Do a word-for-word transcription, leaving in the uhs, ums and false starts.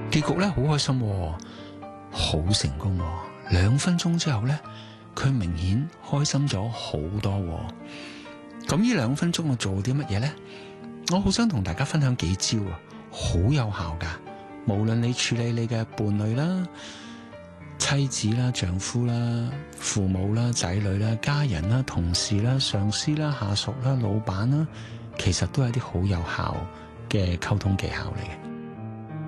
結局咧好開心喎，好成功喎。兩分鐘之後咧，佢明顯開心咗好多喎。咁呢兩分鐘我做啲乜嘢呢？我好想同大家分享幾招啊，好有效噶。無論你處理你嘅伴侶啦、妻子啦、丈夫啦、父母啦、仔女啦、家人啦、同事啦、上司啦、下屬啦、老闆啦，其實都係啲好有效嘅溝通技巧嚟嘅。